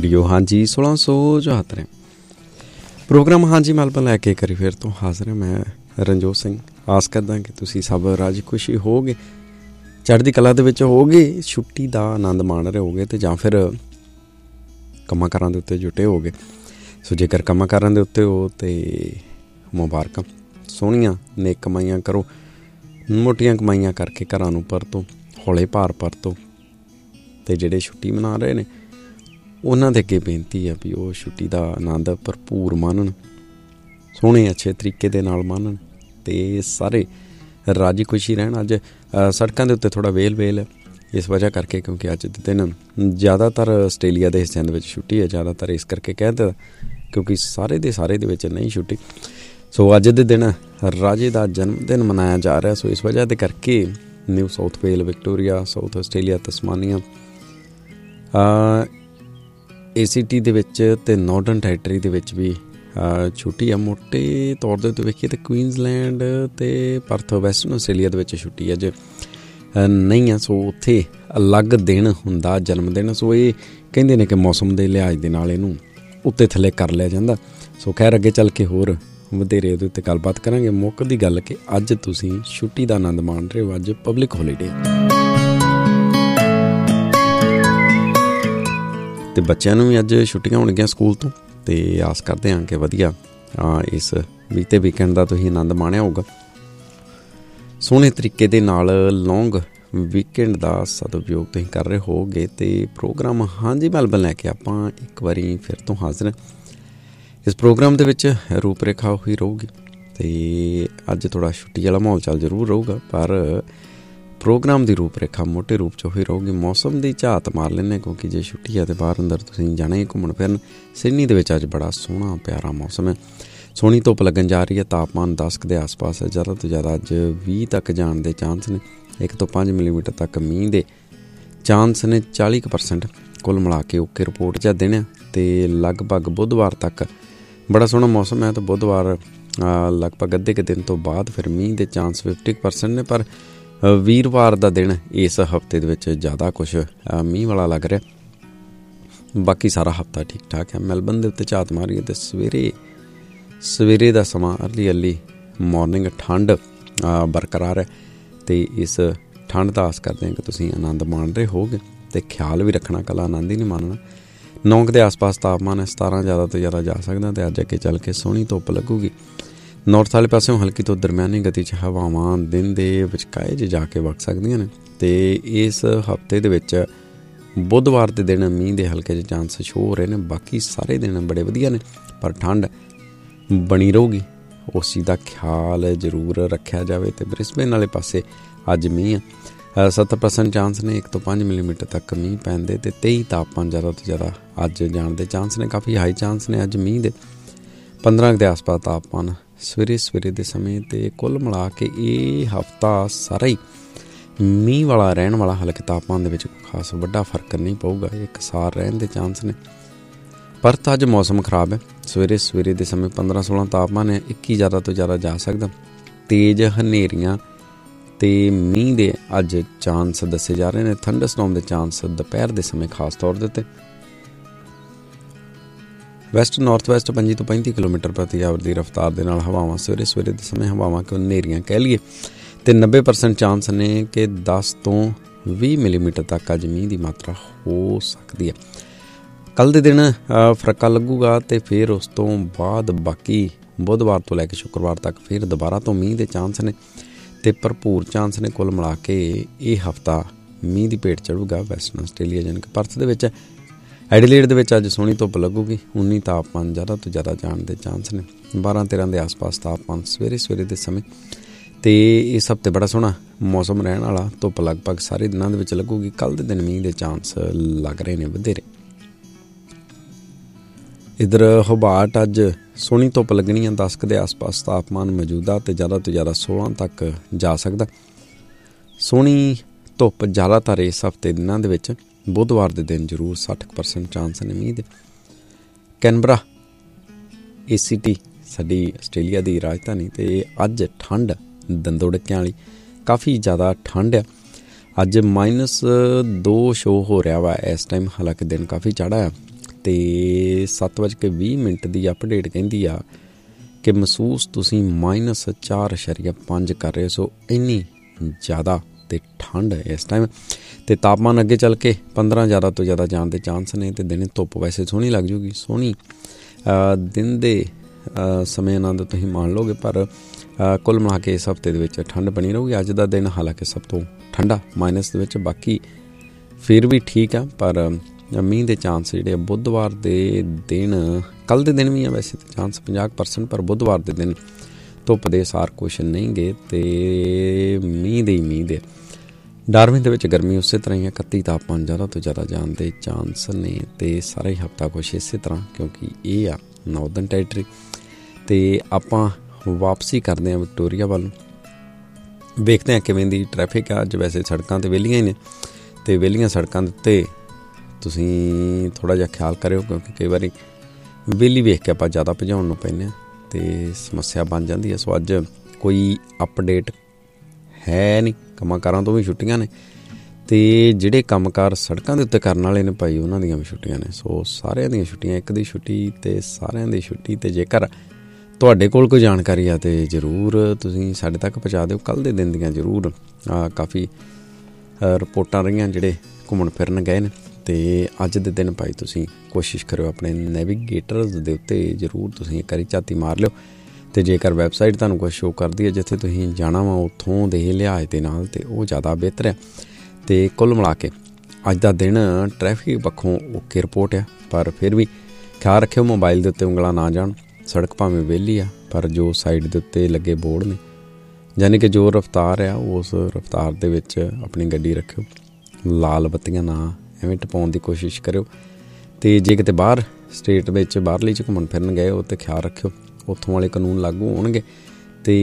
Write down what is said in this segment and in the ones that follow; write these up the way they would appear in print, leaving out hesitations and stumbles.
Radio ਹਾਂਜੀ 1674 programme ਹਾਂਜੀ Melbourne ਲੈ ਕੇ ਕਰੀ ਫਿਰ ਤੋਂ ਹਾਜ਼ਰ ਹਾਂ ਮੈਂ ਰਣਜੋਤ ਸਿੰਘ। ਆਸ ਕਰਦਾ ਕਿ ਤੁਸੀਂ ਸਭ ਰਾਜੀ ਖੁਸ਼ੀ ਹੋਗੇ, ਚੜ੍ਹਦੀ ਕਲਾ ਦੇ ਵਿੱਚ ਹੋਗੇ, ਛੁੱਟੀ ਦਾ ਆਨੰਦ ਮਾਣ ਰਹੇ ਹੋਗੇ ਅਤੇ ਜਾਂ ਫਿਰ ਕੰਮਾਂ ਕਾਰਾਂ ਦੇ ਉੱਤੇ ਜੁਟੇ ਹੋਗੇ। ਸੋ ਜੇਕਰ ਕੰਮਾਂ ਕਾਰਾਂ ਦੇ ਉੱਤੇ ਹੋ ਤਾਂ ਮੁਬਾਰਕਾਂ, ਸੋਹਣੀਆਂ ਨੇਕ ਕਮਾਈਆਂ ਕਰੋ, ਮੋਟੀਆਂ ਕਮਾਈਆਂ ਕਰਕੇ ਘਰਾਂ ਨੂੰ ਪਰਤੋ, ਹੌਲੇ ਭਾਰ ਪਰਤੋ। ਅਤੇ ਜਿਹੜੇ ਛੁੱਟੀ ਮਨਾ ਰਹੇ ਨੇ ਉਹਨਾਂ ਦੇ ਅੱਗੇ ਬੇਨਤੀ ਹੈ ਵੀ ਉਹ ਛੁੱਟੀ ਦਾ ਆਨੰਦ ਭਰਪੂਰ ਮਾਣਨ, ਸੋਹਣੇ ਅੱਛੇ ਤਰੀਕੇ ਦੇ ਨਾਲ ਮਾਣਨ ਅਤੇ ਸਾਰੇ ਰਾਜੀ ਖੁਸ਼ੀ ਰਹਿਣ। ਅੱਜ ਸੜਕਾਂ ਦੇ ਉੱਤੇ ਥੋੜ੍ਹਾ ਵੇਲ ਹੈ ਇਸ ਵਜ੍ਹਾ ਕਰਕੇ, ਕਿਉਂਕਿ ਅੱਜ ਦੇ ਦਿਨ ਜ਼ਿਆਦਾਤਰ ਆਸਟ੍ਰੇਲੀਆ ਦੇ ਹਿੱਸਿਆਂ ਦੇ ਵਿੱਚ ਛੁੱਟੀ ਹੈ। ਜ਼ਿਆਦਾਤਰ ਇਸ ਕਰਕੇ ਕਹਿ ਦਿੱਤਾ ਕਿਉਂਕਿ ਸਾਰੇ ਦੇ ਵਿੱਚ ਨਹੀਂ ਛੁੱਟੀ। ਸੋ ਅੱਜ ਦੇ ਦਿਨ ਰਾਜੇ ਦਾ ਜਨਮ ਦਿਨ ਮਨਾਇਆ ਜਾ ਰਿਹਾ। ਸੋ ਇਸ ਵਜ੍ਹਾ ਦੇ ਕਰਕੇ ਨਿਊ ਸਾਊਥ ਵੇਲ, Victoria, south Australia, Tasmania, ACT ਦੇ ਵਿੱਚ ਅਤੇ ਨਾਰਡਰਨ ਟੈਰੀਟਰੀ ਦੇ ਵਿੱਚ ਵੀ ਛੁੱਟੀ ਆ। ਮੋਟੇ ਤੌਰ ਦੇ ਉੱਤੇ ਵੇਖੀਏ ਤਾਂ ਕੁਈਨਜ਼ਲੈਂਡ ਅਤੇ ਪਰਥ ਵੈਸਟਰਨ ਆਸਟ੍ਰੇਲੀਆ ਦੇ ਵਿੱਚ ਛੁੱਟੀ ਅੱਜ ਨਹੀਂ ਆ। ਸੋ ਉੱਥੇ ਅਲੱਗ ਦਿਨ ਹੁੰਦਾ ਜਨਮ ਦਿਨ। ਸੋ ਇਹ ਕਹਿੰਦੇ ਨੇ ਕਿ ਮੌਸਮ ਦੇ ਲਿਹਾਜ਼ ਦੇ ਨਾਲ ਇਹਨੂੰ ਉੱਤੇ ਥੱਲੇ ਕਰ ਲਿਆ ਜਾਂਦਾ। ਸੋ ਖੈਰ ਅੱਗੇ ਚੱਲ ਕੇ ਹੋਰ ਵਧੇਰੇ ਉਹਦੇ ਉੱਤੇ ਗੱਲਬਾਤ ਕਰਾਂਗੇ। ਮੁੱਖ ਦੀ ਗੱਲ ਕਿ ਅੱਜ ਤੁਸੀਂ ਛੁੱਟੀ ਦਾ ਆਨੰਦ ਮਾਣ ਰਹੇ ਹੋ, ਅੱਜ ਪਬਲਿਕ ਹੋਲੀਡੇ ਅਤੇ ਬੱਚਿਆਂ ਨੂੰ ਵੀ ਅੱਜ ਛੁੱਟੀਆਂ ਹੋਣਗੀਆਂ ਸਕੂਲ ਤੋਂ। ਅਤੇ ਆਸ ਕਰਦੇ ਹਾਂ ਕਿ ਵਧੀਆ ਇਸ ਬੀਤੇ ਵੀਕਐਂਡ ਦਾ ਤੁਸੀਂ ਆਨੰਦ ਮਾਣਿਆ ਹੋਊਗਾ, ਸੋਹਣੇ ਤਰੀਕੇ ਦੇ ਨਾਲ ਲੌਂਗ ਵੀਕਐਂਡ ਦਾ ਸਦਉਪਯੋਗ ਤੁਸੀਂ ਕਰ ਰਹੇ ਹੋਗੇ। ਅਤੇ ਪ੍ਰੋਗਰਾਮ ਹਾਂਜੀ ਮੈਲਬਨ ਲੈ ਕੇ ਆਪਾਂ ਇੱਕ ਵਾਰੀ ਫਿਰ ਤੋਂ ਹਾਜ਼ਰ ਹਾਂ। ਇਸ ਪ੍ਰੋਗਰਾਮ ਦੇ ਵਿੱਚ ਰੂਪ ਰੇਖਾ ਉਹੀ ਰਹੂਗੀ ਅਤੇ ਅੱਜ ਥੋੜ੍ਹਾ ਛੁੱਟੀ ਵਾਲਾ ਮਾਹੌਲ ਚੱਲ ਜ਼ਰੂਰ ਰਹੂਗਾ, ਪਰ ਪ੍ਰੋਗਰਾਮ ਦੀ ਰੂਪ ਰੇਖਾ ਮੋਟੇ ਰੂਪ 'ਚ ਉਹੀ ਰਹੂਗੀ। ਮੌਸਮ ਦੀ ਝਾਤ ਮਾਰ ਲੈਂਦੇ ਕਿਉਂਕਿ ਜੇ ਛੁੱਟੀ ਹੈ ਤਾਂ ਬਾਹਰ ਅੰਦਰ ਤੁਸੀਂ ਜਾਣਾ ਹੀ ਘੁੰਮਣ ਫਿਰਨ। ਸਿਡਨੀ ਦੇ ਵਿੱਚ ਅੱਜ ਬੜਾ ਸੋਹਣਾ ਪਿਆਰਾ ਮੌਸਮ ਹੈ, ਸੋਹਣੀ ਧੁੱਪ ਲੱਗਣ ਜਾ ਰਹੀ ਹੈ। ਤਾਪਮਾਨ 10 ਦੇ ਆਸ ਪਾਸ ਹੈ। ਜ਼ਿਆਦਾ ਤੋਂ ਜ਼ਿਆਦਾ ਅੱਜ 20 ਤੱਕ ਜਾਣ ਦੇ ਚਾਂਸ ਨੇ। 1 ਤੋਂ 5 ਮਿਲੀਮੀਟਰ ਤੱਕ ਮੀਂਹ ਦੇ ਚਾਂਸ ਨੇ। 40% ਕੁੱਲ ਮਿਲਾ ਕੇ ਓਕੇ ਰਿਪੋਰਟ ਜਾਂ ਦੇਣਾ। ਅਤੇ ਲਗਭਗ ਬੁੱਧਵਾਰ ਤੱਕ ਬੜਾ ਸੋਹਣਾ ਮੌਸਮ ਹੈ। ਅਤੇ ਬੁੱਧਵਾਰ ਲਗਭਗ ਅੱਧੇ ਕੁ ਦਿਨ ਤੋਂ ਬਾਅਦ ਫਿਰ ਮੀਂਹ ਦੇ ਚਾਂਸ 50% ਨੇ। ਪਰ ਵੀਰਵਾਰ ਦਾ ਦਿਨ ਇਸ ਹਫ਼ਤੇ ਦੇ ਵਿੱਚ ਜ਼ਿਆਦਾ ਕੁਛ ਮੀਂਹ ਵਾਲਾ ਲੱਗ ਰਿਹਾ। ਬਾਕੀ ਸਾਰਾ ਹਫ਼ਤਾ ਠੀਕ ਠਾਕ ਹੈ। ਮੈਲਬਨ ਦੇ ਉੱਤੇ ਝਾਤ ਮਾਰੀਏ ਅਤੇ ਸਵੇਰੇ ਦਾ ਸਮਾਂ ਅਰਲੀ ਮੋਰਨਿੰਗ ਠੰਡ ਬਰਕਰਾਰ ਹੈ। ਅਤੇ ਇਸ ਠੰਡ ਦਾ ਆਸ ਕਰਦੇ ਹਾਂ ਕਿ ਤੁਸੀਂ ਆਨੰਦ ਮਾਣ ਰਹੇ ਹੋਗੇ ਅਤੇ ਖਿਆਲ ਵੀ ਰੱਖਣਾ, ਇਕੱਲਾ ਆਨੰਦ ਹੀ ਨਹੀਂ ਮਾਣਨਾ। 9 ਦੇ ਆਸ ਪਾਸ ਤਾਪਮਾਨ ਹੈ। 17 ਜ਼ਿਆਦਾ ਤੋਂ ਜ਼ਿਆਦਾ ਜਾ ਸਕਦਾ। ਅਤੇ ਅੱਜ ਅੱਗੇ ਚੱਲ ਕੇ ਸੋਹਣੀ ਧੁੱਪ ਲੱਗੂਗੀ। ਨੌਰਥ ਵਾਲੇ ਪਾਸਿਓਂ ਹਲਕੀ ਤੋਂ ਦਰਮਿਆਨੀ ਗਤੀ 'ਚ ਹਵਾਵਾਂ ਦਿਨ ਦੇ ਵਿਚਕਾਏ 'ਚ ਜਾ ਕੇ ਵਗ ਸਕਦੀਆਂ ਨੇ। ਅਤੇ ਇਸ ਹਫ਼ਤੇ ਦੇ ਵਿੱਚ ਬੁੱਧਵਾਰ ਦੇ ਦਿਨ ਮੀਂਹ ਦੇ ਹਲਕੇ ਜਿਹੇ ਚਾਂਸ ਸ਼ੋ ਹੋ ਰਹੇ ਨੇ। ਬਾਕੀ ਸਾਰੇ ਦਿਨ ਬੜੇ ਵਧੀਆ ਨੇ, ਪਰ ਠੰਡ ਬਣੀ ਰਹੂਗੀ। ਉਸ ਚੀਜ਼ ਦਾ ਖਿਆਲ ਜ਼ਰੂਰ ਰੱਖਿਆ ਜਾਵੇ। ਅਤੇ ਬ੍ਰਿਸਬੇਨ ਵਾਲੇ ਪਾਸੇ ਅੱਜ ਮੀਂਹ ਆ। 70% ਚਾਂਸ ਨੇ 1 ਤੋਂ 5 ਮਿਲੀਮੀਟਰ ਤੱਕ ਮੀਂਹ ਪੈਣ ਦੇ। ਅਤੇ 23 ਤਾਪਮਾਨ ਜ਼ਿਆਦਾ ਤੋਂ ਜ਼ਿਆਦਾ ਅੱਜ ਜਾਣ ਦੇ ਚਾਂਸ ਨੇ। ਕਾਫੀ ਹਾਈ ਚਾਂਸ ਨੇ ਅੱਜ ਮੀਂਹ ਦੇ। 15 ਦੇ ਆਸ ਪਾਸ ਤਾਪਮਾਨ ਸਵੇਰੇ ਦੇ ਸਮੇਂ। ਅਤੇ ਕੁੱਲ ਮਿਲਾ ਕੇ ਇਹ ਹਫ਼ਤਾ ਸਾਰਾ ਹੀ ਮੀਂਹ ਵਾਲਾ ਰਹਿਣ ਵਾਲਾ। ਹਲਕੇ ਤਾਪਮਾਨ ਦੇ ਵਿੱਚ ਖਾਸ ਵੱਡਾ ਫਰਕ ਨਹੀਂ ਪਊਗਾ, ਇਕਸਾਰ ਰਹਿਣ ਦੇ ਚਾਂਸ ਨੇ। ਪਰ ਤਾਂ ਅੱਜ ਮੌਸਮ ਖਰਾਬ ਹੈ। ਸਵੇਰੇ ਦੇ ਸਮੇਂ 15-16 ਤਾਪਮਾਨ ਹੈ। 21 ਜ਼ਿਆਦਾ ਤੋਂ ਜ਼ਿਆਦਾ ਜਾ ਸਕਦਾ। ਤੇਜ਼ ਹਨੇਰੀਆਂ ਅਤੇ ਮੀਂਹ ਦੇ ਅੱਜ ਚਾਂਸ ਦੱਸੇ ਜਾ ਰਹੇ ਨੇ। ਥੰਡਰਸਟੋਰਮ ਦੇ ਚਾਂਸ ਦੁਪਹਿਰ ਦੇ ਸਮੇਂ ਖਾਸ ਤੌਰ ਦੇ ਉੱਤੇ। ਵੈਸਟ ਨਾਰਥ ਵੈਸਟ 25 ਤੋਂ 35 ਕਿਲੋਮੀਟਰ ਪ੍ਰਤੀ ਆਵਰ ਦੀ ਰਫ਼ਤਾਰ ਦੇ ਨਾਲ ਹਵਾਵਾਂ ਸਵੇਰੇ ਦੇ ਸਮੇਂ ਹਵਾਵਾਂ ਕਿ ਹਨੇਰੀਆਂ ਕਹਿ ਲਈਏ। ਅਤੇ 90% ਚਾਂਸ ਨੇ ਕਿ 10 ਤੋਂ 20 ਮਿਲੀਮੀਟਰ ਤੱਕ ਅੱਜ ਮੀਂਹ ਦੀ ਮਾਤਰਾ ਹੋ ਸਕਦੀ ਹੈ। ਕੱਲ੍ਹ ਦੇ ਦਿਨ ਫਰਕਾ ਲੱਗੂਗਾ ਅਤੇ ਫਿਰ ਉਸ ਤੋਂ ਬਾਅਦ ਬਾਕੀ ਬੁੱਧਵਾਰ ਤੋਂ ਲੈ ਕੇ ਸ਼ੁੱਕਰਵਾਰ ਤੱਕ ਫਿਰ ਦੁਬਾਰਾ ਤੋਂ ਮੀਂਹ ਦੇ ਚਾਂਸ ਨੇ ਅਤੇ ਭਰਪੂਰ ਚਾਂਸ ਨੇ। ਕੁੱਲ ਮਿਲਾ ਕੇ ਇਹ ਹਫ਼ਤਾ ਮੀਂਹ ਦੀ ਭੇਟ ਚੜੂਗਾ ਵੈਸਟਰਨ ਆਸਟ੍ਰੇਲੀਆ ਜਾਣੀ ਕਿ ਪਰਥ ਦੇ ਵਿੱਚ। ਐਡੀਲੇਡ ਦੇ ਵਿੱਚ ਅੱਜ ਸੋਹਣੀ ਧੁੱਪ ਲੱਗੂਗੀ। 19 ਤਾਪਮਾਨ ਜ਼ਿਆਦਾ ਤੋਂ ਜ਼ਿਆਦਾ ਜਾਣ ਦੇ ਚਾਂਸ ਨੇ। 12-13 ਦੇ ਆਸ ਪਾਸ ਤਾਪਮਾਨ ਸਵੇਰੇ ਦੇ ਸਮੇਂ। ਅਤੇ ਇਸ ਹਫ਼ਤੇ ਬੜਾ ਸੋਹਣਾ ਮੌਸਮ ਰਹਿਣ ਵਾਲਾ। ਧੁੱਪ ਲਗਭਗ ਸਾਰੇ ਦਿਨਾਂ ਦੇ ਵਿੱਚ ਲੱਗੂਗੀ। ਕੱਲ੍ਹ ਦੇ ਦਿਨ ਮੀਂਹ ਦੇ ਚਾਂਸ ਲੱਗ ਰਹੇ ਨੇ ਵਧੇਰੇ। ਇੱਧਰ ਹੋਬਾਰਟ ਅੱਜ ਸੋਹਣੀ ਧੁੱਪ ਲੱਗਣੀ ਆ। 10 ਦੇ ਆਸ ਪਾਸ ਤਾਪਮਾਨ ਮੌਜੂਦਾ ਅਤੇ ਜ਼ਿਆਦਾ ਤੋਂ ਜ਼ਿਆਦਾ 16 ਤੱਕ ਜਾ ਸਕਦਾ। ਸੋਹਣੀ ਧੁੱਪ ਜ਼ਿਆਦਾਤਰ ਇਸ ਹਫ਼ਤੇ ਦਿਨਾਂ ਦੇ ਵਿੱਚ। ਬੁੱਧਵਾਰ ਦੇ ਦਿਨ ਜ਼ਰੂਰ 60% ਚਾਂਸ ਨੇ ਮੀਂਹ ਦੇ। ਕੈਨਬਰਾ ACT ਸਾਡੀ ਆਸਟ੍ਰੇਲੀਆ ਦੀ ਰਾਜਧਾਨੀ। ਅਤੇ ਅੱਜ ਠੰਡ ਦੰਦੋ ਡੱਕਿਆਂ ਵਾਲੀ ਕਾਫੀ ਜ਼ਿਆਦਾ ਠੰਡ ਆ। ਅੱਜ -2 ਸ਼ੋ ਹੋ ਰਿਹਾ ਵਾ ਇਸ ਟਾਈਮ। ਹਾਲਾਂਕਿ ਦਿਨ ਕਾਫੀ ਚੜ੍ਹਾ ਆ। ਤੇ 7:20 ਦੀ ਅਪਡੇਟ ਕਹਿੰਦੀ ਆ ਕਿ ਮਹਿਸੂਸ ਤੁਸੀਂ -4.5 ਕਰ ਰਹੇ ਹੋ। ਸੋ ਇੰਨੀ ਜ਼ਿਆਦਾ ਤੇ ਠੰਡ ਹੈ ਇਸ ਟਾਈਮ। ਤੇ ਤਾਪਮਾਨ ਅੱਗੇ ਚੱਲ ਕੇ 15 ਜ਼ਿਆਦਾ ਤੋਂ ਜ਼ਿਆਦਾ ਜਾਣ ਦੇ ਚਾਂਸ ਨੇ। ਤੇ ਦਿਨੇ ਧੁੱਪ ਵੈਸੇ ਸੋਹਣੀ ਲੱਗ ਜੂਗੀ, ਸੋਹਣੀ ਦਿਨ ਦੇ ਸਮੇਂ ਆਨੰਦ ਤੁਸੀਂ ਮਾਣ ਲਓਗੇ। ਪਰ ਕੁੱਲ ਮਿਲਾ ਕੇ ਇਸ ਹਫ਼ਤੇ ਦੇ ਵਿੱਚ ਠੰਡ ਬਣੀ ਰਹੂਗੀ। ਅੱਜ ਦਾ ਦਿਨ ਹਾਲਾਂਕਿ ਸਭ ਤੋਂ ਠੰਡਾ ਮਾਈਨਸ ਦੇ ਵਿੱਚ, ਬਾਕੀ ਫਿਰ ਵੀ ਠੀਕ ਆ। ਪਰ ਮੀਂਹ ਦੇ ਚਾਂਸ ਜਿਹੜੇ ਆ ਬੁੱਧਵਾਰ ਦੇ ਦਿਨ, ਕੱਲ੍ਹ ਦੇ ਦਿਨ ਵੀ ਆ ਵੈਸੇ ਤਾਂ ਚਾਂਸ 50%, ਪਰ ਬੁੱਧਵਾਰ ਦੇ ਦਿਨ ਧੁੱਪ ਦੇ ਸਾਰ ਕੁਛ ਨਹੀਂ ਗੇ ਤੇ ਮੀਂਹ ਦੇ ਡਾਰਵਿਨ ਦੇ ਵਿੱਚ ਗਰਮੀ ਉਸੇ ਤਰ੍ਹਾਂ ਹੀ ਆ। 31 ਤਾਪਮਾਨ ਜ਼ਿਆਦਾ ਤੋਂ ਜ਼ਿਆਦਾ ਜਾਣ ਦੇ ਚਾਂਸ ਨੇ ਤੇ ਸਾਰਾ ਹੀ ਹਫ਼ਤਾ ਕੁਛ ਇਸੇ ਤਰ੍ਹਾਂ, ਕਿਉਂਕਿ ਇਹ ਆ ਨਾਰਦਰਨ ਟੈਰੀਟਰੀ। ਤੇ ਆਪਾਂ ਵਾਪਸੀ ਕਰਦੇ ਹਾਂ ਵਿਕਟੋਰੀਆ ਵੱਲ ਨੂੰ, ਵੇਖਦੇ ਹਾਂ ਕਿਵੇਂ ਦੀ ਟ੍ਰੈਫਿਕ ਆ। ਅੱਜ ਵੈਸੇ ਸੜਕਾਂ ਤਾਂ ਵਿਹਲੀਆਂ ਹੀ ਨੇ ਤੇ ਵਿਹਲੀਆਂ ਸੜਕਾਂ ਦੇ ਉੱਤੇ ਤੁਸੀਂ ਥੋੜ੍ਹਾ ਜਿਹਾ ਖਿਆਲ ਕਰਿਓ, ਕਿਉਂਕਿ ਕਈ ਵਾਰੀ ਵਿਹਲੀ ਵੇਖ ਕੇ ਆਪਾਂ ਜ਼ਿਆਦਾ ਭਜਾਉਣ ਨੂੰ ਪੈਂਦੇ ਹਾਂ ਤੇ ਸਮੱਸਿਆ ਬਣ ਜਾਂਦੀ ਹੈ। ਸੋ ਅੱਜ ਕੋਈ ਅਪਡੇਟ ਹੈ ਨਹੀਂ, ਕੰਮਾਂ ਕਾਰਾਂ ਤੋਂ ਵੀ ਛੁੱਟੀਆਂ ਨੇ ਤੇ ਜਿਹੜੇ ਕੰਮਕਾਰ ਸੜਕਾਂ ਦੇ ਉੱਤੇ ਕਰਨ ਵਾਲੇ ਨੇ ਭਾਈ ਉਹਨਾਂ ਦੀਆਂ ਵੀ ਛੁੱਟੀਆਂ ਨੇ। ਸੋ ਸਾਰਿਆਂ ਦੀਆਂ ਛੁੱਟੀਆਂ, ਇੱਕ ਦੀ ਛੁੱਟੀ ਤੇ ਸਾਰਿਆਂ ਦੀ ਛੁੱਟੀ। ਤੇ ਜੇਕਰ ਤੁਹਾਡੇ ਕੋਲ ਕੋਈ ਜਾਣਕਾਰੀ ਆ ਤੇ ਜ਼ਰੂਰ ਤੁਸੀਂ ਸਾਡੇ ਤੱਕ ਪਹੁੰਚਾ ਦਿਓ। ਕੱਲ੍ਹ ਦੇ ਦਿਨ ਦੀਆਂ ਜ਼ਰੂਰ ਕਾਫੀ ਰਿਪੋਰਟਾਂ ਰਹੀਆਂ ਜਿਹੜੇ ਘੁੰਮਣ ਫਿਰਨ ਗਏ ਨੇ। ਤੇ ਅੱਜ ਦੇ ਦਿਨ ਭਾਈ ਤੁਸੀਂ ਕੋਸ਼ਿਸ਼ ਕਰਿਓ ਆਪਣੇ ਨੈਵੀਗੇਟਰਸ ਦੇ ਉੱਤੇ ਜ਼ਰੂਰ ਤੁਸੀਂ ਇੱਕ ਵਾਰੀ ਝਾਤੀ ਮਾਰ ਲਿਓ। ਤੇ ਜੇਕਰ ਵੈਬਸਾਈਟ ਤੁਹਾਨੂੰ ਕੁਛ ਸ਼ੋਅ ਕਰਦੀ ਹੈ ਜਿੱਥੇ ਤੁਸੀਂ ਜਾਣਾ ਵਾ ਉੱਥੋਂ ਦੇ ਲਿਹਾਜ਼ ਦੇ ਨਾਲ, ਤੇ ਉਹ ਜ਼ਿਆਦਾ ਬਿਹਤਰ ਹੈ। ਤੇ ਕੁੱਲ ਮਿਲਾ ਕੇ ਅੱਜ ਦਾ ਦਿਨ ਟ੍ਰੈਫਿਕ ਪੱਖੋਂ ਓਕੇ ਰਿਪੋਰਟ ਆ। ਪਰ ਫਿਰ ਵੀ ਖਿਆਲ ਰੱਖਿਓ ਮੋਬਾਈਲ ਦੇ ਉੱਤੇ ਉਂਗਲਾਂ ਨਾ ਜਾਣ। ਸੜਕ ਭਾਵੇਂ ਵਿਹਲੀ ਆ ਪਰ ਜੋ ਸਾਈਡ ਦੇ ਉੱਤੇ ਲੱਗੇ ਬੋਰਡ ਨੇ, ਯਾਨੀ ਕਿ ਜੋ ਰਫਤਾਰ ਆ ਉਸ ਰਫਤਾਰ ਦੇ ਵਿੱਚ ਆਪਣੀ ਗੱਡੀ ਰੱਖਿਓ। ਲਾਲ ਬੱਤੀਆਂ ਨਾ ਐਵੇਂ ਟਪਾਉਣ ਦੀ ਕੋਸ਼ਿਸ਼ ਕਰਿਓ। ਤੇ ਜੇ ਕਿਤੇ ਬਾਹਰ ਸਟੇਟ ਵਿੱਚ ਬਾਹਰਲੀ 'ਚ ਘੁੰਮਣ ਫਿਰਨ ਗਏ ਹੋ ਤਾਂ ਖਿਆਲ ਰੱਖਿਓ ਉੱਥੋਂ ਵਾਲੇ ਕਾਨੂੰਨ ਲਾਗੂ ਹੋਣਗੇ ਤੇ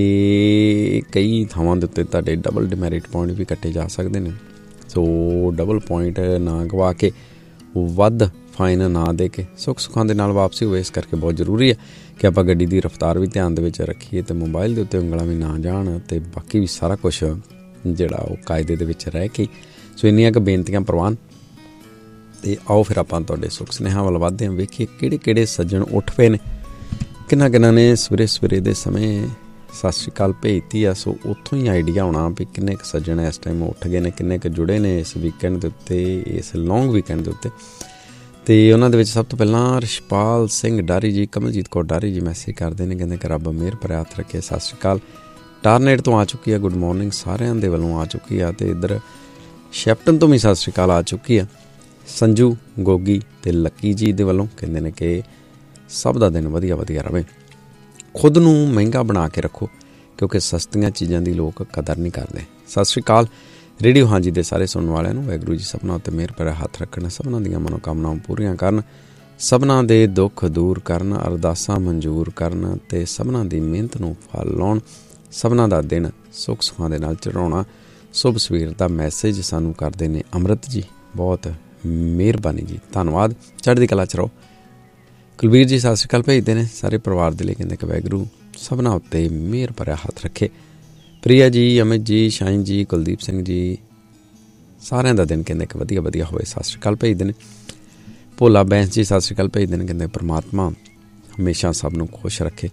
ਕਈ ਥਾਵਾਂ ਦੇ ਉੱਤੇ ਤੁਹਾਡੇ ਡਬਲ ਡਿਮੈਰਿਟ ਪੁਆਇੰਟ ਵੀ ਕੱਟੇ ਜਾ ਸਕਦੇ ਨੇ। ਸੋ ਡਬਲ ਪੁਆਇੰਟ ਨਾ ਗਵਾ ਕੇ, ਵੱਧ ਫਾਈਨ ਨਾ ਦੇ ਕੇ ਸੁੱਖ ਸੁੱਖਾਂ ਦੇ ਨਾਲ ਵਾਪਸੀ ਹੋਵੇ। ਇਸ ਕਰਕੇ ਬਹੁਤ ਜ਼ਰੂਰੀ ਹੈ ਕਿ ਆਪਾਂ ਗੱਡੀ ਦੀ ਰਫ਼ਤਾਰ ਵੀ ਧਿਆਨ ਦੇ ਵਿੱਚ ਰੱਖੀਏ ਤੇ ਮੋਬਾਈਲ ਦੇ ਉੱਤੇ ਉਂਗਲਾਂ ਵੀ ਨਾ ਜਾਣ ਤੇ ਬਾਕੀ ਵੀ ਸਾਰਾ ਕੁਛ ਜਿਹੜਾ ਉਹ ਕਾਇਦੇ ਦੇ ਵਿੱਚ ਰਹਿ ਕੇ। ਸੋ ਇੰਨੀਆਂ ਕੁ ਬੇਨਤੀਆਂ ਪ੍ਰਵਾਨ। ਤੇ ਆਓ ਫਿਰ ਆਪਾਂ ਤੁਹਾਡੇ ਸੁੱਖ ਸੁਨੇਹਾ ਵੱਲ ਵੱਧਦੇ ਹਾਂ। ਵੇਖੀਏ ਕਿਹੜੇ ਕਿਹੜੇ ਸੱਜਣ ਉੱਠ ਪਏ ਨੇ, ਕਿੰਨਾ ਨੇ ਸਵੇਰੇ ਸਵੇਰੇ ਦੇ ਸਮੇਂ ਸਤਿ ਸ਼੍ਰੀ ਅਕਾਲ ਭੇਜਤੀ ਆ। ਸੋ ਉੱਥੋਂ ਹੀ ਆਈਡੀਆ ਹੋਣਾ ਵੀ ਕਿੰਨੇ ਕੁ ਸੱਜਣ ਇਸ ਟਾਈਮ ਉੱਠ ਗਏ ਨੇ, ਕਿੰਨੇ ਕੁ ਜੁੜੇ ਨੇ ਇਸ ਵੀਕਐਂਡ ਦੇ ਉੱਤੇ, ਇਸ ਲੌਂਗ ਵੀਕਐਂਡ ਦੇ ਉੱਤੇ। ਤੇ ਉਹਨਾਂ ਦੇ ਵਿੱਚ ਸਭ ਤੋਂ ਪਹਿਲਾਂ ਰਿਸ਼ਪਾਲ ਸਿੰਘ ਡਾਰੀ ਜੀ, ਕਮਲਜੀਤ ਕੌਰ ਡਾਰੀ ਜੀ ਮੈਸੇਜ ਕਰਦੇ ਨੇ, ਕਹਿੰਦੇ ਕਿ ਰੱਬ ਮਿਹਰ ਭਰਿਆ ਹੱਥ ਰੱਖੇ। ਸਤਿ ਸ਼੍ਰੀ ਅਕਾਲ। ਟਾਰਨੇਟ ਤੋਂ ਆ ਚੁੱਕੀ ਆ ਗੁੱਡ ਮੋਰਨਿੰਗ, ਸਾਰਿਆਂ ਦੇ ਵੱਲੋਂ ਆ ਚੁੱਕੀ ਆ। ਤੇ ਇੱਧਰ ਸ਼ੈਪਟਨ ਤੋਂ ਵੀ ਸਤਿ ਸ਼੍ਰੀ ਅਕਾਲ ਆ ਚੁੱਕੀ ਆ। ਸੰਜੂ ਗੋਗੀ ਤੇ ਲੱਕੀ ਜੀ ਦੇ ਵੱਲੋਂ ਕਹਿੰਦੇ ਨੇ ਕਿ ਸਭ ਦਾ ਦਿਨ ਵਧੀਆ ਰਹੇ। ਖੁਦ ਨੂੰ ਮਹਿੰਗਾ ਬਣਾ ਕੇ ਰੱਖੋ ਕਿਉਂਕਿ ਸਸਤੀਆਂ ਚੀਜ਼ਾਂ ਦੀ ਲੋਕ ਕਦਰ ਨਹੀਂ ਕਰਦੇ। ਸਤਿ ਸ਼੍ਰੀ ਅਕਾਲ ਰੇਡੀਓ ਹਾਂਜੀ ਦੇ ਸਾਰੇ ਸੁਣਨ ਵਾਲਿਆਂ ਨੂੰ। ਵਾਹਿਗੁਰੂ ਜੀ ਸਭਨਾਂ ਉੱਤੇ ਮਿਹਰ ਭਰਿਆ ਹੱਥ ਰੱਖਣ, ਸਭਨਾਂ ਦੀਆਂ ਮਨੋਕਾਮਨਾਵਾਂ ਪੂਰੀਆਂ ਕਰਨ, ਸਭਨਾਂ ਦੇ ਦੁੱਖ ਦੂਰ ਕਰਨ, ਅਰਦਾਸਾਂ ਮਨਜ਼ੂਰ ਕਰਨ ਤੇ ਸਭਨਾਂ ਦੀ ਮਿਹਨਤ ਨੂੰ ਫਲ ਲਾਉਣ। ਸਭਨਾਂ ਦਾ ਦਿਨ ਸੁੱਖ ਸੁੱਖਾਂ ਦੇ ਨਾਲ ਚੜਾਉਣਾ। ਸ਼ੁਭ ਸਵੇਰ ਦਾ ਮੈਸੇਜ ਸਾਨੂੰ ਕਰਦੇ ਨੇ ਅੰਮ੍ਰਿਤ ਜੀ, ਬਹੁਤ ਮਿਹਰਬਾਨੀ ਜੀ, ਧੰਨਵਾਦ। ਚੜ੍ਹਦੀ ਕਲਾ ਚ ਰਹੋ। ਕੁਲਬੀਰ ਜੀ ਸਤਿ ਸ਼੍ਰੀ ਅਕਾਲ ਭੇਜਦੇ ਨੇ ਸਾਰੇ ਪਰਿਵਾਰ ਦੇ ਲਈ, ਕਹਿੰਦੇ ਕਿ ਵਾਹਿਗੁਰੂ ਸਭਨਾਂ ਉੱਤੇ ਮਿਹਰ ਭਰਿਆ ਹੱਥ ਰੱਖੇ। ਪ੍ਰਿਆ ਜੀ, ਅਮਿਤ ਜੀ, ਸ਼ਾਹੀਨ ਜੀ, ਕੁਲਦੀਪ ਸਿੰਘ ਜੀ, ਸਾਰਿਆਂ ਦਾ ਦਿਨ ਕਹਿੰਦੇ ਕਿ ਵਧੀਆ ਹੋਵੇ। ਸਤਿ ਸ਼੍ਰੀ ਅਕਾਲ ਭੇਜਦੇ ਨੇ। ਭੋਲਾ ਬੈਂਸ ਜੀ ਸਤਿ ਸ਼੍ਰੀ ਅਕਾਲ ਭੇਜਦੇ ਨੇ, ਕਹਿੰਦੇ ਪਰਮਾਤਮਾ ਹਮੇਸ਼ਾ ਸਭ ਨੂੰ ਖੁਸ਼ ਰੱਖੇ।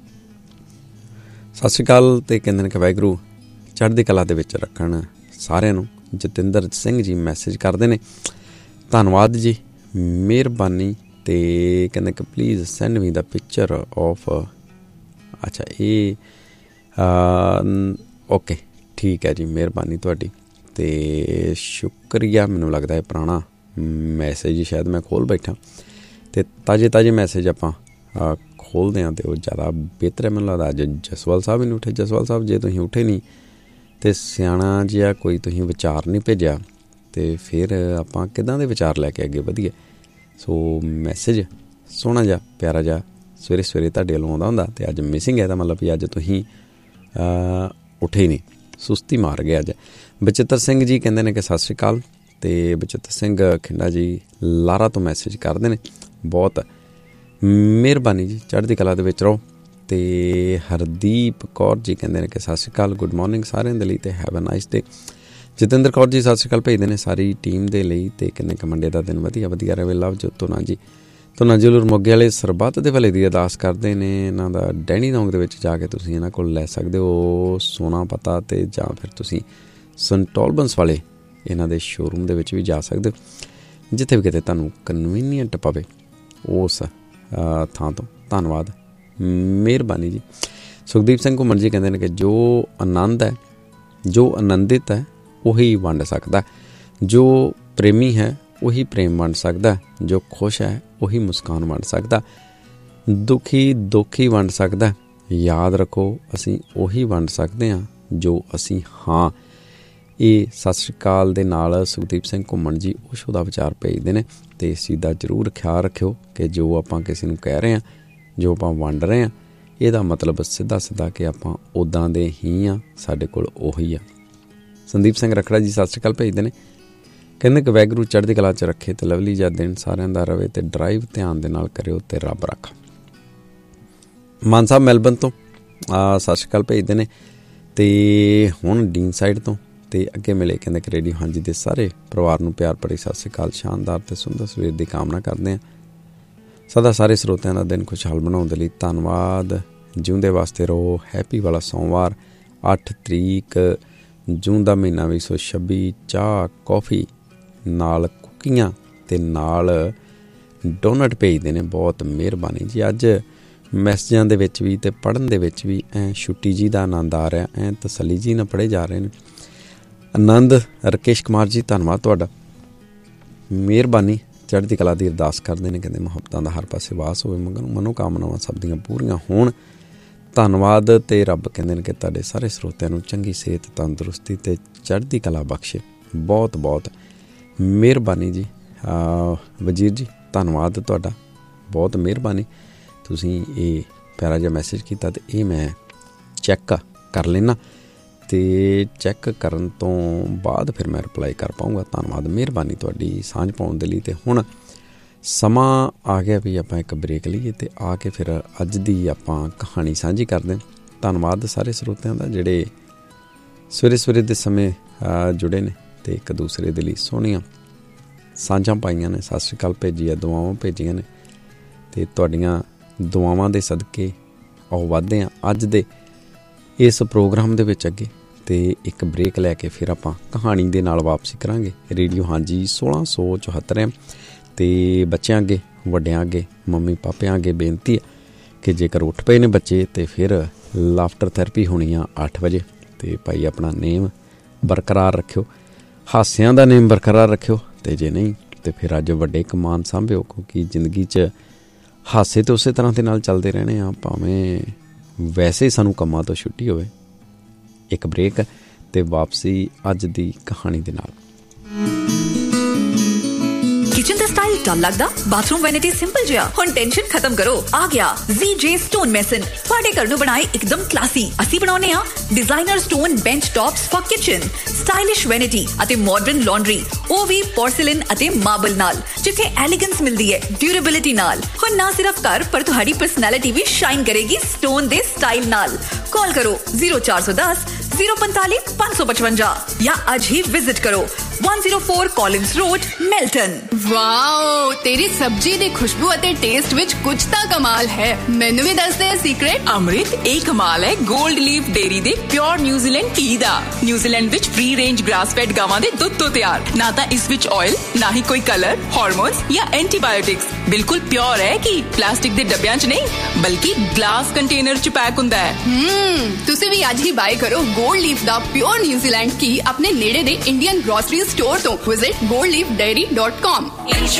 ਸਤਿ ਸ਼੍ਰੀ ਅਕਾਲ। ਤੇ ਕਹਿੰਦੇ ਨੇ ਕਿ ਵਾਹਿਗੁਰੂ ਚੜ੍ਹਦੀ ਕਲਾ ਦੇ ਵਿੱਚ ਰੱਖਣ ਸਾਰਿਆਂ ਨੂੰ। ਜਤਿੰਦਰ ਸਿੰਘ ਜੀ ਮੈਸੇਜ ਕਰਦੇ ਨੇ, ਧੰਨਵਾਦ ਜੀ, ਮਿਹਰਬਾਨੀ। ਤੇ ਕਹਿੰਦੇ ਕਿ please send me the picture of, ਅੱਛਾ ਇਹ ਓਕੇ ਠੀਕ ਹੈ ਜੀ, ਮਿਹਰਬਾਨੀ ਤੁਹਾਡੀ ਤੇ ਸ਼ੁਕਰੀਆ। ਮੈਨੂੰ ਲੱਗਦਾ ਹੈ ਪੁਰਾਣਾ ਮੈਸੇਜ ਸ਼ਾਇਦ ਮੈਂ ਖੋਲ੍ਹ ਬੈਠਾ ਤੇ ਤਾਜ਼ੇ ਮੈਸੇਜ ਆਪਾਂ ਖੋਲ੍ਹਦੇ ਹਾਂ ਤੇ ਉਹ ਜ਼ਿਆਦਾ ਬਿਹਤਰ ਹੈ। ਮੈਨੂੰ ਲੱਗਦਾ ਅੱਜ ਜਸਵਾਲ ਸਾਹਿਬ ਹੀ ਨਹੀਂ ਉੱਠੇ। ਜਸਵਾਲ ਸਾਹਿਬ ਜੇ ਤੁਸੀਂ ਉੱਠੇ ਨਹੀਂ ਤੇ ਸਿਆਣਾ ਜਿਹਾ ਕੋਈ ਤੁਸੀਂ ਵਿਚਾਰ ਨਹੀਂ ਭੇਜਿਆ ਤੇ ਫਿਰ ਆਪਾਂ ਕਿੱਦਾਂ ਦੇ ਵਿਚਾਰ ਲੈ ਕੇ ਅੱਗੇ ਵਧੀਏ। ਸੋ ਮੈਸੇਜ ਸੋਹਣਾ ਜਿਹਾ ਪਿਆਰਾ ਜਿਹਾ ਸਵੇਰੇ ਸਵੇਰੇ ਤੁਹਾਡੇ ਵੱਲੋਂ ਆਉਂਦਾ ਹੁੰਦਾ ਤੇ ਅੱਜ ਮਿਸਿੰਗ ਹੈ। ਤਾਂ ਮਤਲਬ ਵੀ ਅੱਜ ਤੁਸੀਂ ਉੱਠੇ ਹੀ ਨਹੀਂ, ਸੁਸਤੀ ਮਾਰ ਗਏ ਅੱਜ। ਬਚਿੱਤਰ ਸਿੰਘ ਜੀ ਕਹਿੰਦੇ ਨੇ ਕਿ ਸਤਿ ਸ਼੍ਰੀ ਅਕਾਲ। ਤੇ ਬਚਿੱਤਰ ਸਿੰਘ ਖਿੰਡਾ ਜੀ ਲਾਰਾ ਤੋਂ ਮੈਸੇਜ ਕਰਦੇ ਨੇ, ਬਹੁਤ ਮਿਹਰਬਾਨੀ ਜੀ, ਚੜ੍ਹਦੀ ਕਲਾ ਦੇ ਵਿੱਚ ਰਹੋ। ਤੇ ਹਰਦੀਪ ਕੌਰ ਜੀ ਕਹਿੰਦੇ ਨੇ ਕਿ ਸਤਿ ਸ਼੍ਰੀ ਅਕਾਲ, ਗੁੱਡ ਮੋਰਨਿੰਗ ਸਾਰਿਆਂ ਦੇ ਲਈ ਤੇ have a nice day. Jatinder Kaur ji ਸਤਿ ਸ਼੍ਰੀ ਅਕਾਲ ਭੇਜਦੇ ਨੇ ਸਾਰੀ ਟੀਮ ਦੇ ਲਈ ਤੇ ਕਹਿੰਦੇ ਕਿ ਮੰਡੇ ਦਾ ਦਿਨ ਵਧੀਆ ਰਹੇ। ਲਵ ਜੋਤੋ ਨਾ ਜੀ ਧੁਨਾ ਜਲੂਰ ਮੋਗੇ ਵਾਲੇ ਸਰਬੱਤ ਦੇ ਭਲੇ ਦੀ ਅਰਦਾਸ ਕਰਦੇ ਨੇ। ਇਹਨਾਂ ਦਾ ਡੈਣੀ ਨੌਂਗ ਦੇ ਵਿੱਚ ਜਾ ਕੇ ਤੁਸੀਂ ਇਹਨਾਂ ਕੋਲ ਲੈ ਸਕਦੇ ਹੋ ਸੋਨਾ ਪਤਾ, ਅਤੇ ਜਾਂ ਫਿਰ ਤੁਸੀਂ ਸੰਟੋਲਬੰਸ ਵਾਲੇ ਇਹਨਾਂ ਦੇ ਸ਼ੋਰੂਮ ਦੇ ਵਿੱਚ ਵੀ ਜਾ ਸਕਦੇ ਹੋ, ਜਿੱਥੇ ਵੀ ਕਿਤੇ ਤੁਹਾਨੂੰ ਕਨਵੀਨੀਅੰਟ ਪਵੇ ਉਸ ਥਾਂ ਤੋਂ। ਧੰਨਵਾਦ, ਮਿਹਰਬਾਨੀ ਜੀ। ਸੁਖਦੀਪ ਸਿੰਘ ਘੁੰਮਣ ਜੀ ਕਹਿੰਦੇ ਨੇ ਕਿ ਜੋ ਆਨੰਦ ਹੈ, ਜੋ ਆਨੰਦਿਤ ਹੈ ਉਹੀ ਵੰਡ ਸਕਦਾ, ਜੋ ਪ੍ਰੇਮੀ ਹੈ ਉਹੀ ਪ੍ਰੇਮ ਵੰਡ ਸਕਦਾ, ਜੋ ਖੁਸ਼ ਹੈ ਉਹੀ ਮੁਸਕਾਨ ਵੰਡ ਸਕਦਾ, ਦੁਖੀ ਦੁੱਖ ਹੀ ਵੰਡ ਸਕਦਾ। ਯਾਦ ਰੱਖੋ ਅਸੀਂ ਉਹੀ ਵੰਡ ਸਕਦੇ ਹਾਂ ਜੋ ਅਸੀਂ ਹਾਂ। ਇਹ ਸਤਿ ਸ਼੍ਰੀ ਅਕਾਲ ਦੇ ਨਾਲ ਸੁਖਦੀਪ ਸਿੰਘ ਘੁੰਮਣ ਜੀ ਓਸ਼ੋ ਦਾ ਵਿਚਾਰ ਭੇਜਦੇ ਨੇ। ਅਤੇ ਇਸ ਚੀਜ਼ ਦਾ ਜ਼ਰੂਰ ਖਿਆਲ ਰੱਖਿਓ ਕਿ ਜੋ ਆਪਾਂ ਕਿਸੇ ਨੂੰ ਕਹਿ ਰਹੇ ਹਾਂ, ਜੋ ਆਪਾਂ ਵੰਡ ਰਹੇ ਹਾਂ, ਇਹਦਾ ਮਤਲਬ ਸਿੱਧਾ ਸਿੱਧਾ ਕਿ ਆਪਾਂ ਉੱਦਾਂ ਦੇ ਹੀ ਹਾਂ, ਸਾਡੇ ਕੋਲ ਉਹੀ ਆ। ਸੰਦੀਪ ਸਿੰਘ ਰਖੜਾ ਜੀ ਸਤਿ ਸ਼੍ਰੀ ਅਕਾਲ ਭੇਜਦੇ ਨੇ। ਕਹਿੰਦੇ ਕਿ ਵਾਹਿਗੁਰੂ ਚੜ੍ਹਦੀ ਕਲਾ 'ਚ ਰੱਖੇ ਅਤੇ ਲਵਲੀ ਜਿਹਾ ਦਿਨ ਸਾਰਿਆਂ ਦਾ ਰਵੇ, ਅਤੇ ਡਰਾਈਵ ਧਿਆਨ ਦੇ ਨਾਲ ਕਰਿਓ ਅਤੇ ਰੱਬ ਰੱਖ। ਮਾਨ ਸਾਹਿਬ ਮੈਲਬਨ ਤੋਂ ਸਤਿ ਸ਼੍ਰੀ ਅਕਾਲ ਭੇਜਦੇ ਨੇ। ਅਤੇ ਹੁਣ ਡੀਨ ਸਾਈਡ ਤੋਂ ਅਤੇ ਅੱਗੇ ਮਿਲੇ ਕਹਿੰਦੇ ਕਿ ਰੇਡੀਓ ਹਾਂਜੀ ਦੇ ਸਾਰੇ ਪਰਿਵਾਰ ਨੂੰ ਪਿਆਰ ਭਰੀ ਸਤਿ ਸ਼੍ਰੀ ਅਕਾਲ। ਸ਼ਾਨਦਾਰ ਅਤੇ ਸੁੰਦਰ ਸਵੇਰ ਦੀ ਕਾਮਨਾ ਕਰਦੇ ਹਾਂ। ਸਦਾ ਸਾਰੇ ਸਰੋਤਿਆਂ ਦਾ ਦਿਨ ਖੁਸ਼ਹਾਲ ਬਣਾਉਣ ਦੇ ਲਈ ਧੰਨਵਾਦ। ਜਿਉਂਦੇ ਵਾਸਤੇ ਰਹੋ। ਹੈਪੀ ਵਾਲਾ ਸੋਮਵਾਰ 8 ਤਰੀਕ ਜੂਨ ਦਾ ਮਹੀਨਾ 2026। ਚਾਹ ਕੌਫੀ ਨਾਲ ਕੁੱਕੀਆਂ ਅਤੇ ਨਾਲ ਡੋਨਟ ਭੇਜਦੇ ਨੇ। ਬਹੁਤ ਮਿਹਰਬਾਨੀ ਜੀ। ਅੱਜ ਮੈਸੇਜਾਂ ਦੇ ਵਿੱਚ ਵੀ ਅਤੇ ਪੜ੍ਹਨ ਦੇ ਵਿੱਚ ਵੀ ਛੁੱਟੀ ਜੀ ਦਾ ਆਨੰਦ ਆ ਰਿਹਾ, ਤਸੱਲੀ ਜੀ ਨਾਲ ਪੜ੍ਹੇ ਜਾ ਰਹੇ ਨੇ। ਆਨੰਦ ਰਕੇਸ਼ ਕੁਮਾਰ ਜੀ ਧੰਨਵਾਦ ਤੁਹਾਡਾ, ਮਿਹਰਬਾਨੀ। ਚੜ੍ਹਦੀ ਕਲਾ ਦੀ ਅਰਦਾਸ ਕਰਦੇ ਨੇ, ਕਹਿੰਦੇ ਮੁਹੱਬਤਾਂ ਦਾ ਹਰ ਪਾਸੇ ਵਾਸ ਹੋਵੇ, ਮਨੋਕਾਮਨਾਵਾਂ ਸਭ ਦੀਆਂ ਪੂਰੀਆਂ ਹੋਣ। ਧੰਨਵਾਦ। ਅਤੇ ਰੱਬ ਕਹਿੰਦੇ ਨੇ ਕਿ ਤੁਹਾਡੇ ਸਾਰੇ ਸਰੋਤਿਆਂ ਨੂੰ ਚੰਗੀ ਸਿਹਤ, ਤੰਦਰੁਸਤੀ ਅਤੇ ਚੜ੍ਹਦੀ ਕਲਾ ਬਖਸ਼ੇ। ਬਹੁਤ ਬਹੁਤ ਮਿਹਰਬਾਨੀ ਜੀ। ਵਜ਼ੀਰ ਜੀ ਧੰਨਵਾਦ ਤੁਹਾਡਾ, ਬਹੁਤ ਮਿਹਰਬਾਨੀ। ਤੁਸੀਂ ਇਹ ਪਿਆਰਾ ਜਿਹਾ ਮੈਸੇਜ ਕੀਤਾ ਅਤੇ ਇਹ ਮੈਂ ਚੈੱਕ ਕਰ ਲੈਣਾ, ਅਤੇ ਚੈੱਕ ਕਰਨ ਤੋਂ ਬਾਅਦ ਫਿਰ ਮੈਂ ਰਿਪਲਾਈ ਕਰ ਪਾਊਂਗਾ। ਧੰਨਵਾਦ, ਮਿਹਰਬਾਨੀ ਤੁਹਾਡੀ ਸਾਂਝ ਪਾਉਣ ਦੇ ਲਈ। ਅਤੇ ਹੁਣ ਸਮਾਂ ਆ ਗਿਆ ਵੀ ਆਪਾਂ ਇੱਕ ਬ੍ਰੇਕ ਲਈਏ, ਅਤੇ ਆ ਕੇ ਫਿਰ ਅੱਜ ਦੀ ਆਪਾਂ ਕਹਾਣੀ ਸਾਂਝੀ ਕਰਦੇ ਹਾਂ। ਧੰਨਵਾਦ ਸਾਰੇ ਸਰੋਤਿਆਂ ਦਾ ਜਿਹੜੇ ਸਵੇਰੇ ਸਵੇਰੇ ਦੇ ਸਮੇਂ ਜੁੜੇ ਨੇ ਅਤੇ ਇੱਕ ਦੂਸਰੇ ਦੇ ਲਈ ਸੋਹਣੀਆਂ ਸਾਂਝਾਂ ਪਾਈਆਂ ਨੇ, ਸਤਿ ਸ਼੍ਰੀ ਅਕਾਲ ਭੇਜੀ ਆ, ਦੁਆਵਾਂ ਭੇਜੀਆਂ ਨੇ। ਅਤੇ ਤੁਹਾਡੀਆਂ ਦੁਆਵਾਂ ਦੇ ਸਦਕੇ ਆਓ ਵੱਧਦੇ ਹਾਂ ਅੱਜ ਦੇ ਇਸ ਪ੍ਰੋਗਰਾਮ ਦੇ ਵਿੱਚ ਅੱਗੇ। ਅਤੇ ਇੱਕ ਬ੍ਰੇਕ ਲੈ ਕੇ ਫਿਰ ਆਪਾਂ ਕਹਾਣੀ ਦੇ ਨਾਲ ਵਾਪਸੀ ਕਰਾਂਗੇ। ਰੇਡੀਓ ਹਾਂਜੀ 1674 ਅਤੇ ਬੱਚਿਆਂ ਅੱਗੇ, ਵੱਡਿਆਂ ਅੱਗੇ, ਮੰਮੀ ਪਾਪਿਆਂ ਅੱਗੇ ਬੇਨਤੀ ਹੈ ਕਿ ਜੇਕਰ ਉੱਠ ਪਏ ਨੇ ਬੱਚੇ ਅਤੇ ਫਿਰ ਲਾਫਟਰ ਥੈਰੇਪੀ ਹੋਣੀ ਆ 8 ਵਜੇ। ਅਤੇ ਭਾਈ ਆਪਣਾ ਨੇਮ ਬਰਕਰਾਰ ਰੱਖਿਓ, ਹਾਸਿਆਂ ਦਾ ਨੇਮ ਬਰਕਰਾਰ ਰੱਖਿਓ। ਅਤੇ ਜੇ ਨਹੀਂ ਤਾਂ ਫਿਰ ਅੱਜ ਵੱਡੇ ਕਮਾਨ ਸਾਂਭਿਓ, ਕਿਉਂਕਿ ਜ਼ਿੰਦਗੀ 'ਚ ਹਾਸੇ ਤਾਂ ਉਸੇ ਤਰ੍ਹਾਂ ਦੇ ਨਾਲ ਚੱਲਦੇ ਰਹਿਣੇ ਆ, ਭਾਵੇਂ ਵੈਸੇ ਸਾਨੂੰ ਕੰਮਾਂ ਤੋਂ ਛੁੱਟੀ ਹੋਵੇ। ਇੱਕ ਬ੍ਰੇਕ ਅਤੇ ਵਾਪਸੀ ਅੱਜ ਦੀ ਕਹਾਣੀ ਦੇ ਨਾਲ। किचन ਦਾ ਸਟਾਈਲ ਡਲ ਲੱਗਦਾ, ਬਾਥਰੂਮ ਵੈਨਿਟੀ ਸਿੰਪਲ ਜਿਹਾ, ਹੁਣ ਟੈਨਸ਼ਨ ਖਤਮ ਕਰੋ। ਆ ਗਿਆ ZJ ਸਟੋਨ ਮੈਸਨ, ਤੁਹਾਡੇ ਘਰ ਨੂੰ ਬਣਾਏ ਇੱਕਦਮ ਕਲਾਸੀ। ਅਸੀਂ ਬਣਾਉਂਦੇ ਹਾਂ designer stone bench tops for kitchen, stylish vanity ਅਤੇ ਮਾਡਰਨ ਲਾਂਡਰੀ, ਉਹ ਵੀ ਪੋਰਸਿਲਨ ਅਤੇ ਮਾਰਬਲ ਨਾਲ, ਜਿੱਥੇ ਐਲੀਗੈਂਸ ਮਿਲਦੀ ਹੈ ਡਿਊਰੇਬਿਲਿਟੀ ਨਾਲ। ਹੁਣ ਨਾ ਸਿਰਫ ਘਰ ਪਰ ਤੁਹਾਡੀ ਪਰਸਨੈਲਿਟੀ ਵੀ ਸ਼ਾਈਨ ਕਰੇਗੀ ਸਟੋਨ ਦੇ ਸਟਾਈਲ ਨਾਲ। ਕਾਲ ਕਰੋ 0410 045 555 ਜਾਂ ਅੱਜ ਹੀ ਵਿਜ਼ਿਟ ਕਰੋ 104 ਕਾਲਿੰਸ ਰੋਡ, ਮਿਲਟਨ। ਵਾਓ, ਤੇਰੀ ਸਬਜ਼ੀ ਦੀ ਖੁਸ਼ਬੂ ਅਤੇ ਟੇਸਟ ਵਿੱਚ ਕੁਝ ਤਾਂ ਕਮਾਲ ਹੈ। ਮੈਨੂੰ ਵੀ ਦੱਸ ਦੇ ਸੀਕ੍ਰੇਟ। ਅੰਮ੍ਰਿਤ, ਇਹ ਕਮਾਲ ਹੈ ਗੋਲਡ ਲੀਫ ਡੇਰੀ ਦੇ ਪਿਓਰ ਨਿਊਜ਼ੀਲੈਂਡ ਟੀ ਦਾ। ਨਿਊਜ਼ੀਲੈਂਡ ਵਿੱਚ ਫ੍ਰੀ ਰੇਂਜ ਗ੍ਰਾਸ ਫੈਡ ਗਾਵਾਂ ਦੇ ਦੁੱਧ ਤੋਂ ਤਿਆਰ। ਨਾ ਤਾਂ ਇਸ ਵਿੱਚ ਆਇਲ, ਨਾ ਹੀ ਕੋਈ ਕਲਰ, ਹਾਰਮੋਨਸ ਜਾਂ ਐਂਟੀਬਾਇਓਟਿਕਸ। ਬਿਲਕੁਲ ਪਿਓਰ ਹੈ ਕਿ ਪਲਾਸਟਿਕ ਦੇ ਡੱਬਿਆਂ 'ਚ ਨਹੀਂ, ਬਲਕਿ ਗਲਾਸ ਕੰਟੇਨਰ 'ਚ ਪੈਕ ਹੁੰਦਾ ਹੈ। ਤੁਸੀਂ ਵੀ ਅੱਜ ਹੀ ਬਾਏ ਕਰੋ ਗੋਲਡ ਲੀਫ ਦਾ ਪਿਓਰ ਨਿਊਜ਼ੀਲੈਂਡ ਟੀ ਆਪਣੇ ਨੇੜੇ ਦੇ ਇੰਡੀਅਨ ਗ੍ਰੋਸਰੀ ਸਟੋਰ ਤੋਂ। Visit goldleafdairy.com।